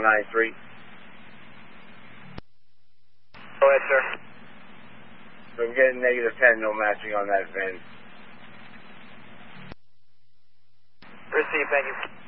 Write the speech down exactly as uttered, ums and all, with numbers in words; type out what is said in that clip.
nine three. Go ahead, sir. So I'm getting negative ten, no matching on that V I N. Receive, thank you.